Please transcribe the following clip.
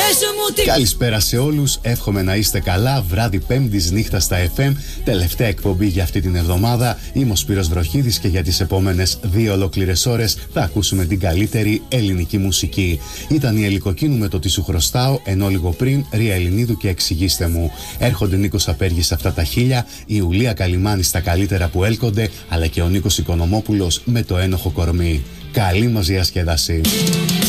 Καλησπέρα σε όλους, εύχομαι να είστε καλά. Βράδυ Πέμπτης νύχτα στα FM, τελευταία εκπομπή για αυτή την εβδομάδα. Είμαι ο Σπύρος Βροχίδης και για τις επόμενες 2 ολόκληρες ώρες θα ακούσουμε την καλύτερη ελληνική μουσική. Ήταν η Ελικοκίνου με το «Τι σου χρωστάω», ενώ λίγο πριν Ρία Ελληνίδου και «Εξηγήστε μου». Έρχονται Νίκος Απέργης αυτά τα 1000, η Ιουλία Καλιμάνη στα καλύτερα που έλκονται, αλλά και ο Νίκος Οικονομόπουλος με το ένοχο κορμί. Καλή μας διασκέδαση.